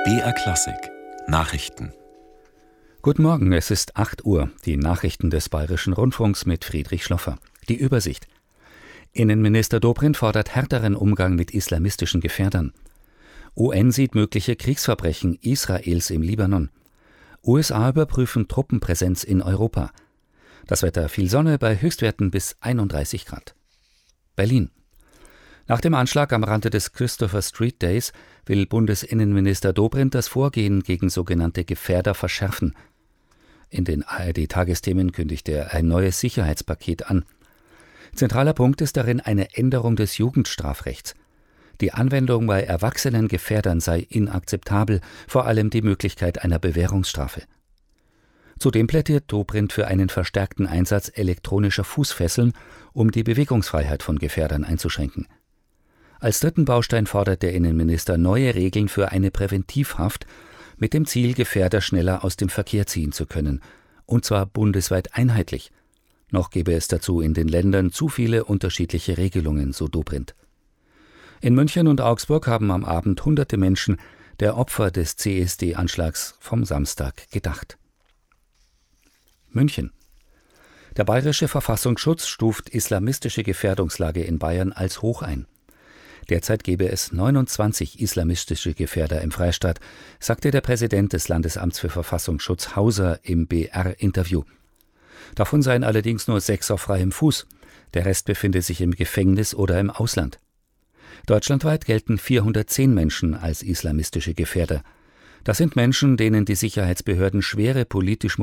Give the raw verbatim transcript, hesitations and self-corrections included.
B R Klassik Nachrichten. Guten Morgen, es ist acht Uhr. Die Nachrichten des Bayerischen Rundfunks mit Friedrich Schloffer. Die Übersicht. Innenminister Dobrindt fordert härteren Umgang mit islamistischen Gefährdern. U N sieht mögliche Kriegsverbrechen Israels im Libanon. U S A überprüfen Truppenpräsenz in Europa. Das Wetter: viel Sonne bei Höchstwerten bis einunddreißig Grad. Berlin. Nach dem Anschlag am Rande des Christopher Street Days will Bundesinnenminister Dobrindt das Vorgehen gegen sogenannte Gefährder verschärfen. In den A R D-Tagesthemen kündigt er ein neues Sicherheitspaket an. Zentraler Punkt ist darin eine Änderung des Jugendstrafrechts. Die Anwendung bei erwachsenen Gefährdern sei inakzeptabel, vor allem die Möglichkeit einer Bewährungsstrafe. Zudem plädiert Dobrindt für einen verstärkten Einsatz elektronischer Fußfesseln, um die Bewegungsfreiheit von Gefährdern einzuschränken. Als dritten Baustein fordert der Innenminister neue Regeln für eine Präventivhaft mit dem Ziel, Gefährder schneller aus dem Verkehr ziehen zu können, und zwar bundesweit einheitlich. Noch gäbe es dazu in den Ländern zu viele unterschiedliche Regelungen, so Dobrindt. In München und Augsburg haben am Abend hunderte Menschen der Opfer des C S D-Anschlags vom Samstag gedacht. München. Der Bayerische Verfassungsschutz stuft islamistische Gefährdungslage in Bayern als hoch ein. Derzeit gebe es neunundzwanzig islamistische Gefährder im Freistaat, sagte der Präsident des Landesamts für Verfassungsschutz Hauser im B R-Interview. Davon seien allerdings nur sechs auf freiem Fuß. Der Rest befinde sich im Gefängnis oder im Ausland. Deutschlandweit gelten vierhundertzehn Menschen als islamistische Gefährder. Das sind Menschen, denen die Sicherheitsbehörden schwere politisch